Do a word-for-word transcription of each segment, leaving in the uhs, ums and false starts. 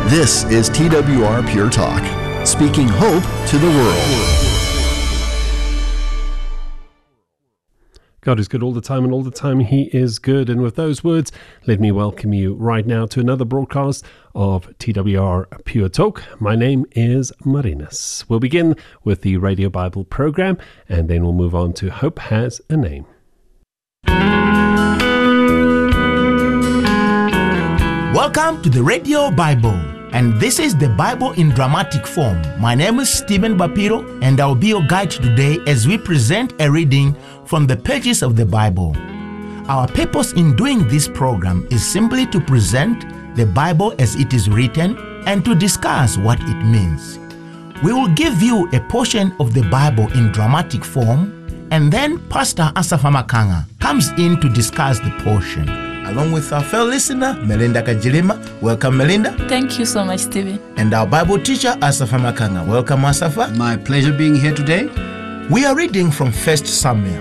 This is T W R Pure Talk, speaking hope to the world. God is good all the time, and all the time He is good. And with those words, let me welcome you right now to another broadcast of T W R Pure Talk. My name is Marinus. We'll begin with the Radio Bible program, and then we'll move on to Hope Has a Name. Welcome to the Radio Bible, and this is the Bible in dramatic form. My name is Stephen Bapiro, and I'll be your guide today as we present a reading from the pages of the Bible. Our purpose in doing this program is simply to present the Bible as it is written and to discuss what it means. We will give you a portion of the Bible in dramatic form, and then Pastor Asafa Makanga comes in to discuss the portion, along with our fellow listener, Melinda Kajilima. Welcome, Melinda. Thank you so much, Stevie. And our Bible teacher, Asafa Makanga. Welcome, Asafa. My pleasure being here today. We are reading from First Samuel.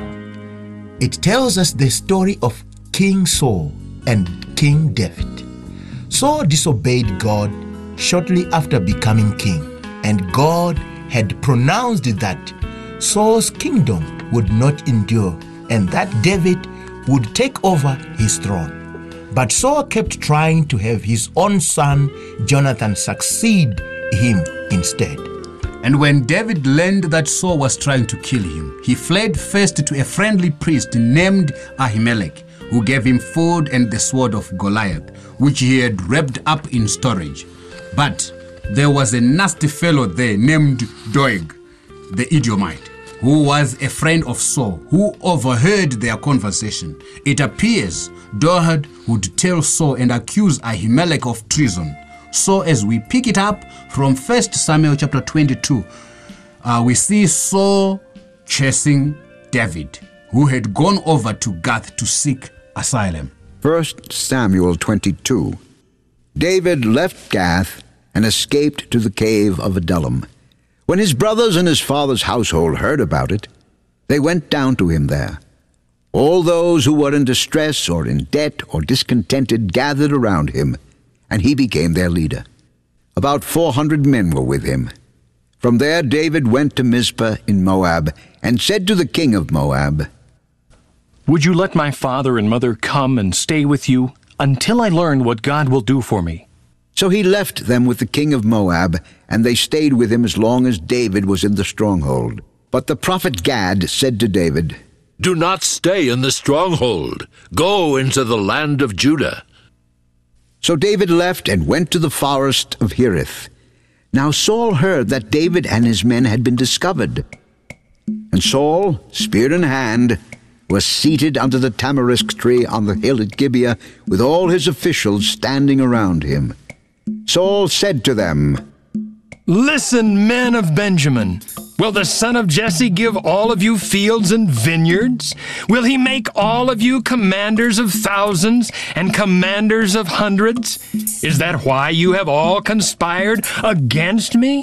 It tells us the story of King Saul and King David. Saul disobeyed God shortly after becoming king, and God had pronounced that Saul's kingdom would not endure and that David would take over his throne. But Saul kept trying to have his own son Jonathan succeed him instead. And when David learned that Saul was trying to kill him, he fled first to a friendly priest named Ahimelech, who gave him food and the sword of Goliath, which he had wrapped up in storage. But there was a nasty fellow there named Doeg, the Edomite, who was a friend of Saul, who overheard their conversation. It appears Doeg would tell Saul and accuse Ahimelech of treason. So as we pick it up from First Samuel chapter twenty-two, uh, we see Saul chasing David, who had gone over to Gath to seek asylum. First Samuel twenty-two. David left Gath and escaped to the cave of Adullam. When his brothers and his father's household heard about it, they went down to him there. All those who were in distress or in debt or discontented gathered around him, and he became their leader. About four hundred men were with him. From there David went to Mizpah in Moab and said to the king of Moab, "Would you let my father and mother come and stay with you until I learn what God will do for me?" So he left them with the king of Moab, and they stayed with him as long as David was in the stronghold. But the prophet Gad said to David, "Do not stay in the stronghold. Go into the land of Judah." So David left and went to the forest of Hereth. Now Saul heard that David and his men had been discovered. And Saul, spear in hand, was seated under the tamarisk tree on the hill at Gibeah, with all his officials standing around him. Saul said to them, "Listen, men of Benjamin. Will the son of Jesse give all of you fields and vineyards? Will he make all of you commanders of thousands and commanders of hundreds? Is that why you have all conspired against me?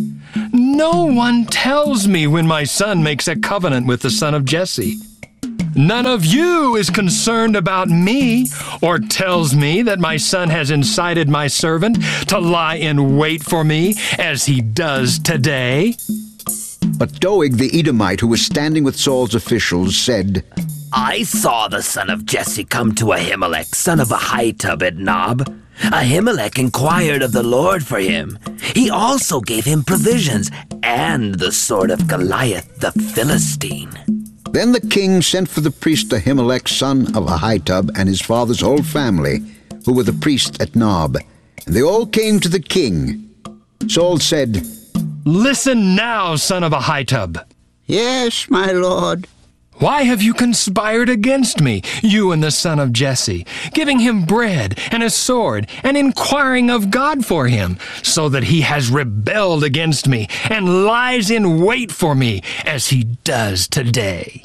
No one tells me when my son makes a covenant with the son of Jesse. None of you is concerned about me or tells me that my son has incited my servant to lie in wait for me as he does today." But Doeg the Edomite, who was standing with Saul's officials, said, "I saw the son of Jesse come to Ahimelech, son of Ahitub at Nob. Ahimelech inquired of the Lord for him. He also gave him provisions and the sword of Goliath the Philistine." Then the king sent for the priest Ahimelech, son of Ahitub, and his father's whole family, who were the priests at Nob. And they all came to the king. Saul said, "Listen now, son of Ahitub." "Yes, my lord." "Why have you conspired against me, you and the son of Jesse, giving him bread and a sword and inquiring of God for him, so that he has rebelled against me and lies in wait for me as he does today?"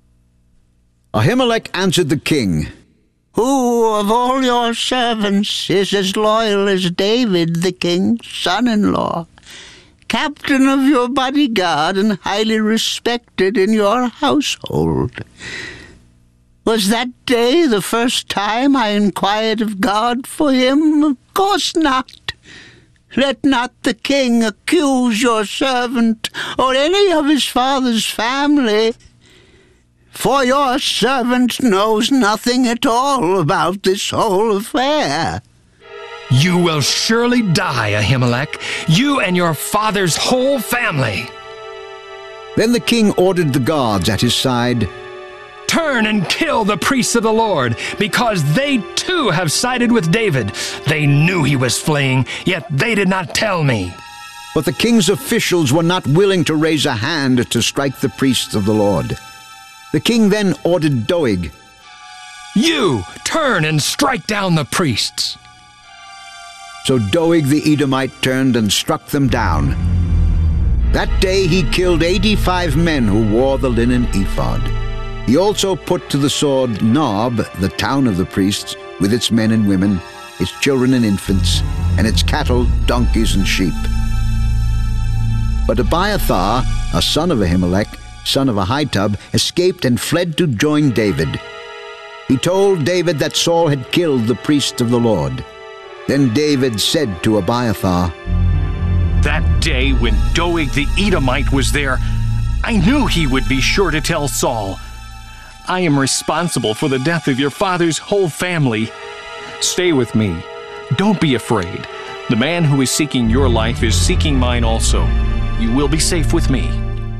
Ahimelech answered the king, "Who of all your servants is as loyal as David, the king's son-in-law, captain of your bodyguard and highly respected in your household? Was that day the first time I inquired of God for him? Of course not. Let not the king accuse your servant or any of his father's family, for your servant knows nothing at all about this whole affair." You will surely die, Ahimelech, you and your father's whole family. Then the king ordered the guards at his side, Turn and kill the priests of the Lord, because they too have sided with David. They knew he was fleeing, yet they did not tell me. But the king's officials were not willing to raise a hand to strike the priests of the Lord. The king then ordered Doeg, You turn and strike down the priests. So Doeg the Edomite turned and struck them down. That day he killed eighty-five men who wore the linen ephod. He also put to the sword Nob, the town of the priests, with its men and women, its children and infants, and its cattle, donkeys, and sheep. But Abiathar, a son of Ahimelech, son of Ahitub, escaped and fled to join David. He told David that Saul had killed the priests of the Lord. Then David said to Abiathar, That day when Doeg the Edomite was there, I knew he would be sure to tell Saul. I am responsible for the death of your father's whole family. Stay with me. Don't be afraid. The man who is seeking your life is seeking mine also. You will be safe with me.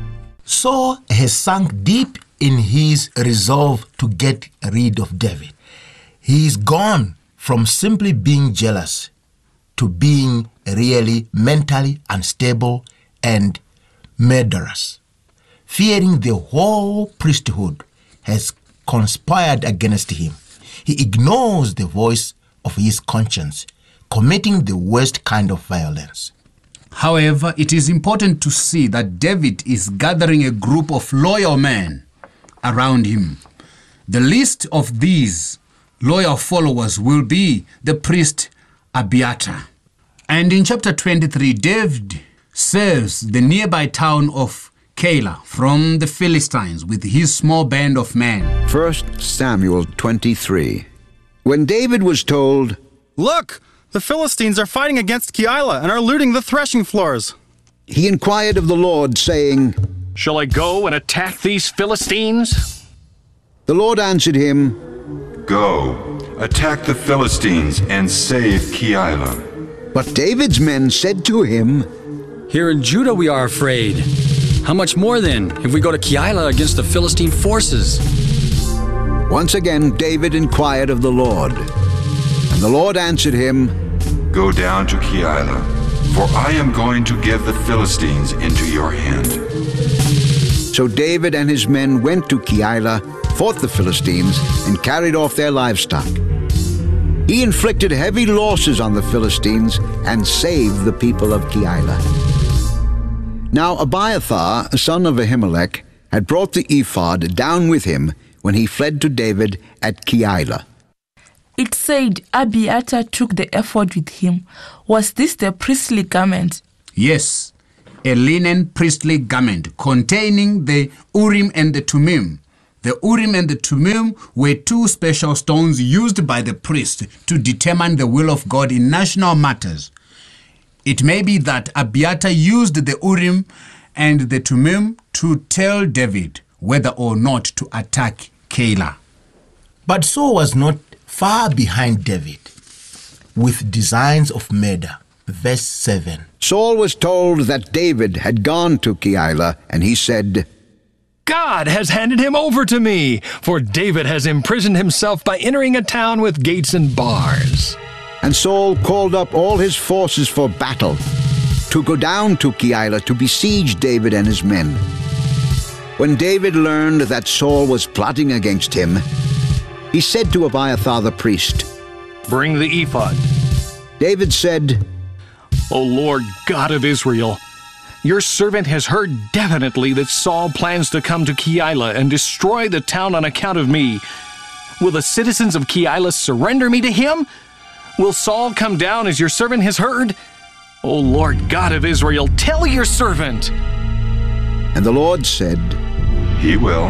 Saul has sunk deep in his resolve to get rid of David. He is gone from simply being jealous to being really mentally unstable and murderous. Fearing the whole priesthood has conspired against him. He ignores the voice of his conscience, committing the worst kind of violence. However, it is important to see that David is gathering a group of loyal men around him. The least of these loyal followers will be the priest Abiathar. And in chapter twenty-three, David saves the nearby town of Keilah from the Philistines with his small band of men. First Samuel twenty-three. When David was told, Look, the Philistines are fighting against Keilah and are looting the threshing floors, he inquired of the Lord, saying, Shall I go and attack these Philistines? The Lord answered him, Go, attack the Philistines and save Keilah. But David's men said to him, Here in Judah we are afraid. How much more then if we go to Keilah against the Philistine forces? Once again David inquired of the Lord. And the Lord answered him, Go down to Keilah, for I am going to give the Philistines into your hand. So David and his men went to Keilah, fought the Philistines, and carried off their livestock. He inflicted heavy losses on the Philistines and saved the people of Keilah. Now Abiathar, son of Ahimelech, had brought the ephod down with him when he fled to David at Keilah. It said Abiathar took the ephod with him. Was this the priestly garment? Yes, a linen priestly garment containing the Urim and the Thummim. The Urim and the Thummim were two special stones used by the priest to determine the will of God in national matters. It may be that Abiathar used the Urim and the Thummim to tell David whether or not to attack Keilah. But Saul was not far behind David with designs of murder. Verse seven. Saul was told that David had gone to Keilah, and he said, God has handed him over to me, for David has imprisoned himself by entering a town with gates and bars. And Saul called up all his forces for battle, to go down to Keilah to besiege David and his men. When David learned that Saul was plotting against him, he said to Abiathar the priest, Bring the ephod. David said, O Lord God of Israel, your servant has heard definitely that Saul plans to come to Keilah and destroy the town on account of me. Will the citizens of Keilah surrender me to him? Will Saul come down as your servant has heard? O Lord God of Israel, tell your servant. And the Lord said, He will.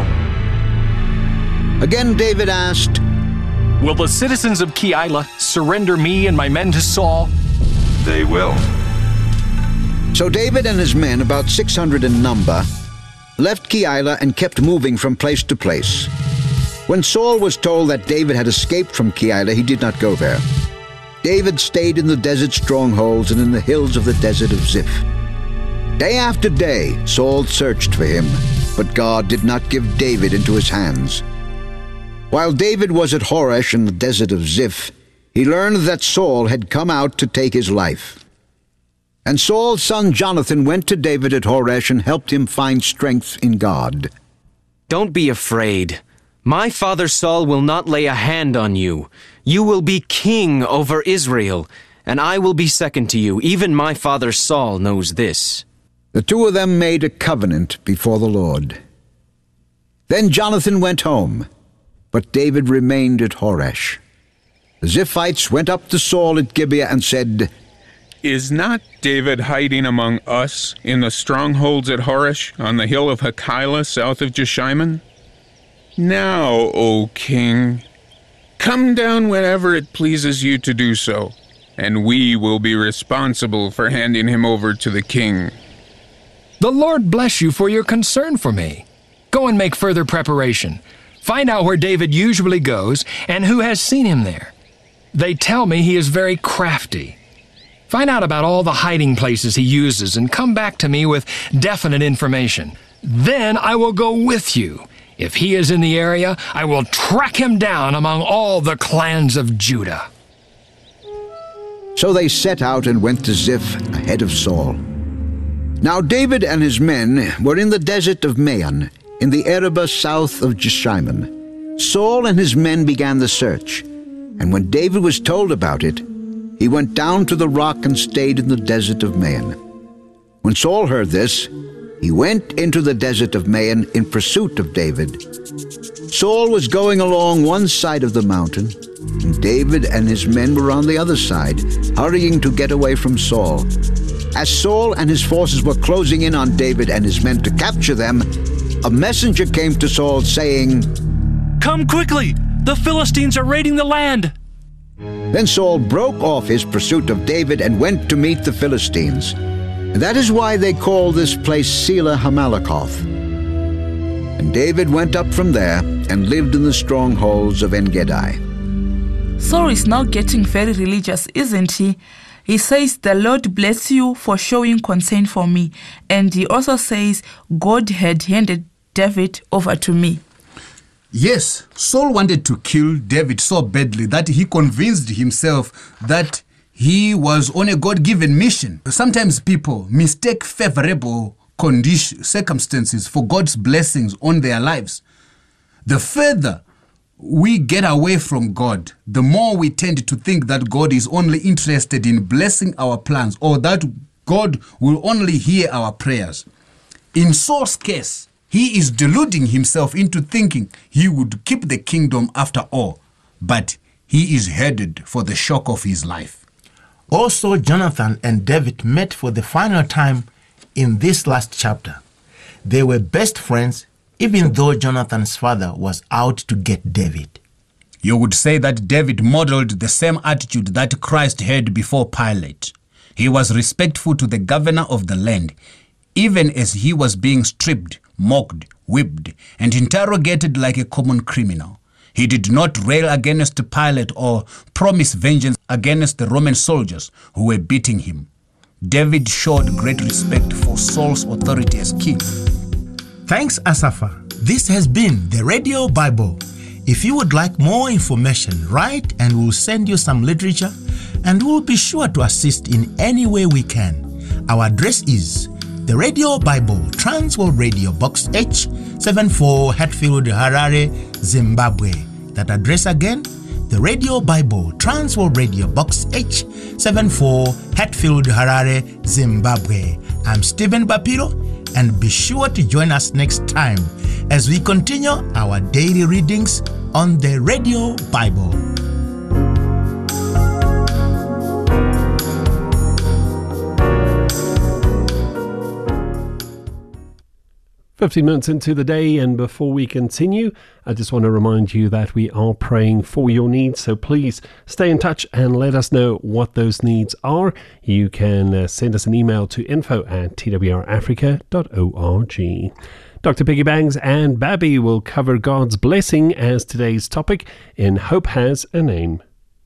Again David asked, Will the citizens of Keilah surrender me and my men to Saul? They will. So David and his men, about six hundred in number, left Keilah and kept moving from place to place. When Saul was told that David had escaped from Keilah, he did not go there. David stayed in the desert strongholds and in the hills of the desert of Ziph. Day after day, Saul searched for him, but God did not give David into his hands. While David was at Horesh in the desert of Ziph, he learned that Saul had come out to take his life. And Saul's son Jonathan went to David at Horesh and helped him find strength in God. Don't be afraid. My father Saul will not lay a hand on you. You will be king over Israel, and I will be second to you. Even my father Saul knows this. The two of them made a covenant before the Lord. Then Jonathan went home, but David remained at Horesh. The Ziphites went up to Saul at Gibeah and said, Is not David hiding among us in the strongholds at Horesh on the hill of Hachilah south of Jeshimon? Now, O king, come down whenever it pleases you to do so, and we will be responsible for handing him over to the king. The Lord bless you for your concern for me. Go and make further preparation. Find out where David usually goes and who has seen him there. They tell me he is very crafty. Find out about all the hiding places he uses and come back to me with definite information. Then I will go with you. If he is in the area, I will track him down among all the clans of Judah. So they set out and went to Ziph ahead of Saul. Now David and his men were in the desert of Maon, in the Arabah south of Jeshimon. Saul and his men began the search, and when David was told about it, he went down to the rock and stayed in the desert of Maon. When Saul heard this, he went into the desert of Maon in pursuit of David. Saul was going along one side of the mountain, and David and his men were on the other side, hurrying to get away from Saul. As Saul and his forces were closing in on David and his men to capture them, a messenger came to Saul saying, Come quickly! The Philistines are raiding the land! Then Saul broke off his pursuit of David and went to meet the Philistines. And that is why they call this place Selah Hamalakoth. And David went up from there and lived in the strongholds of En-Gedi. Saul is now getting very religious, isn't he? He says, the Lord bless you for showing concern for me. And he also says, God had handed David over to me. Yes, Saul wanted to kill David so badly that he convinced himself that he was on a God-given mission. Sometimes people mistake favorable condition, circumstances for God's blessings on their lives. The further we get away from God, the more we tend to think that God is only interested in blessing our plans, or that God will only hear our prayers. In Saul's case, he is deluding himself into thinking he would keep the kingdom after all, but he is headed for the shock of his life. Also, Jonathan and David met for the final time in this last chapter. They were best friends, even though Jonathan's father was out to get David. You would say that David modeled the same attitude that Christ had before Pilate. He was respectful to the governor of the land, even as he was being stripped, mocked, whipped, and interrogated like a common criminal. He did not rail against Pilate or promise vengeance against the Roman soldiers who were beating him. David showed great respect for Saul's authority as king. Thanks, Asafa. This has been the Radio Bible. If you would like more information, write and we'll send you some literature, and we'll be sure to assist in any way we can. Our address is the Radio Bible, Transworld Radio, Box H seventy-four, Hatfield, Harare, Zimbabwe. That address again, the Radio Bible, Transworld Radio, Box H seventy-four, Hatfield, Harare, Zimbabwe. I'm Stephen Bapiro, and be sure to join us next time as we continue our daily readings on the Radio Bible. For fifteen minutes into the day, and before we continue, I just want to remind you that we are praying for your needs, so please stay in touch and let us know what those needs are. You can uh, send us an email to info at t w r africa dot org. Doctor Peggy Bangs and Babby will cover God's blessing as today's topic in Hope Has a Name.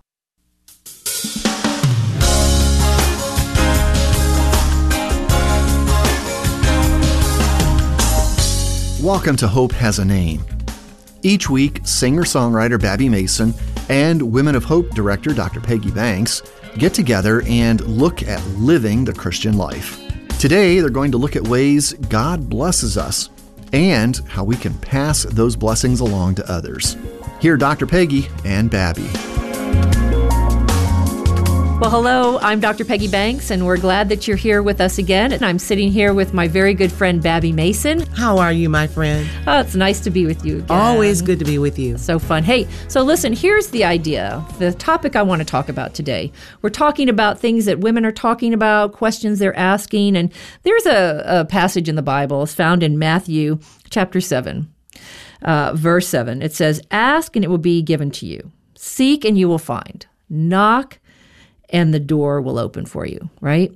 Welcome to Hope Has a Name. Each week, singer-songwriter Babby Mason and Women of Hope director Doctor Peggy Banks get together and look at living the Christian life. Today, they're going to look at ways God blesses us and how we can pass those blessings along to others. Here are Doctor Peggy and Babby. Well, hello, I'm Doctor Peggy Banks, and we're glad that you're here with us again. And I'm sitting here with my very good friend, Babby Mason. How are you, my friend? Oh, it's nice to be with you again. Always good to be with you. So fun. Hey, so listen, here's the idea, the topic I want to talk about today. We're talking about things that women are talking about, questions they're asking, and there's a, a passage in the Bible. It's found in Matthew chapter seven, uh, verse seven. It says, "Ask, and it will be given to you. Seek, and you will find. Knock, and the door will open for you," right?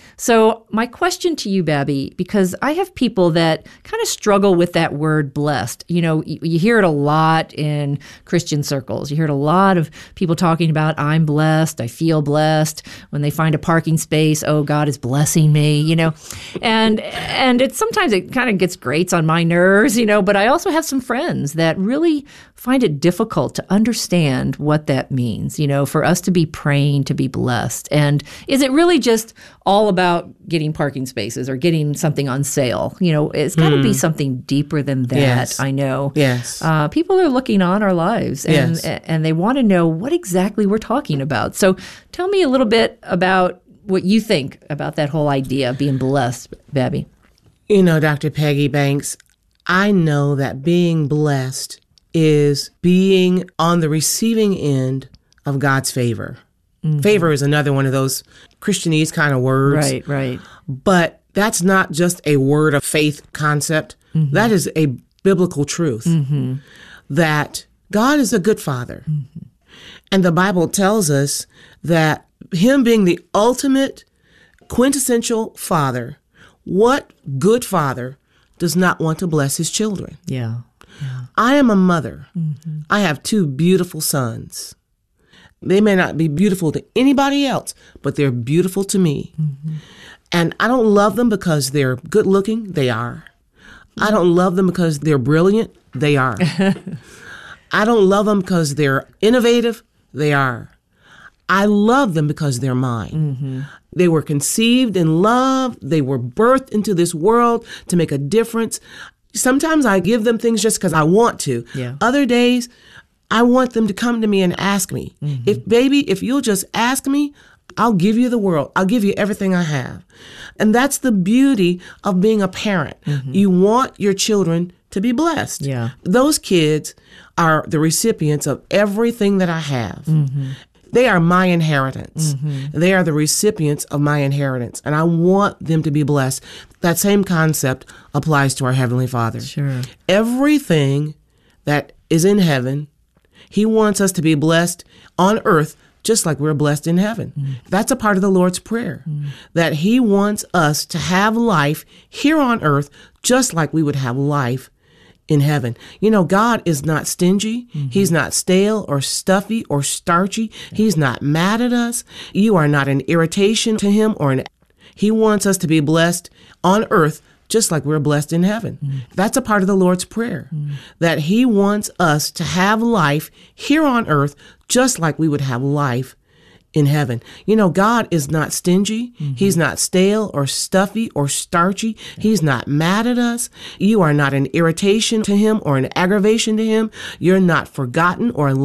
So my question to you, Babby, because I have people that kind of struggle with that word blessed. You know, you, you hear it a lot in Christian circles. You hear it a lot of people talking about, I'm blessed, I feel blessed. When they find a parking space, oh, God is blessing me, you know. And and it sometimes it kind of gets grates on my nerves, you know, but I also have some friends that really find it difficult to understand what that means, you know, for us to be praying to be blessed. And is it really just all about getting parking spaces or getting something on sale? You know, it's got to mm. be something deeper than that. Yes. I know. Yes. Uh, people are looking on our lives and, yes. and they want to know what exactly we're talking about. So tell me a little bit about what you think about that whole idea of being blessed, Babby. You know, Doctor Peggy Banks, I know that being blessed is being on the receiving end of God's favor. Mm-hmm. Favor is another one of those Christianese kind of words. Right, right. But that's not just a word of faith concept. Mm-hmm. That is a biblical truth. Mm-hmm. That God is a good father. Mm-hmm. And the Bible tells us that him being the ultimate quintessential father, what good father does not want to bless his children? Yeah. yeah. I am a mother. Mm-hmm. I have two beautiful sons. They may not be beautiful to anybody else, but they're beautiful to me. Mm-hmm. And I don't love them because they're good looking. They are. I don't love them because they're brilliant. They are. I don't love them because they're innovative. They are. I love them because they're mine. Mm-hmm. They were conceived in love. They were birthed into this world to make a difference. Sometimes I give them things just because I want to. Yeah. Other days, I want them to come to me and ask me. Mm-hmm. If, baby, if you'll just ask me, I'll give you the world. I'll give you everything I have. And that's the beauty of being a parent. Mm-hmm. You want your children to be blessed. Yeah. Those kids are the recipients of everything that I have. Mm-hmm. They are my inheritance. Mm-hmm. They are the recipients of my inheritance. And I want them to be blessed. That same concept applies to our Heavenly Father. Sure. Everything that is in heaven, he wants us to be blessed on earth just like we're blessed in heaven. Mm. That's a part of the Lord's Prayer, mm. that he wants us to have life here on earth just like we would have life in heaven. You know, God is not stingy. Mm-hmm. He's not stale or stuffy or starchy. Yeah. He's not mad at us. You are not an irritation to him or an... He wants us to be blessed on earth just like we're blessed in heaven. Mm. That's a part of the Lord's Prayer, mm. that he wants us to have life here on earth just like we would have life in heaven. You know, God is not stingy. Mm-hmm. He's not stale or stuffy or starchy. Yeah. He's not mad at us. You are not an irritation to him or an aggravation to him. You're not forgotten or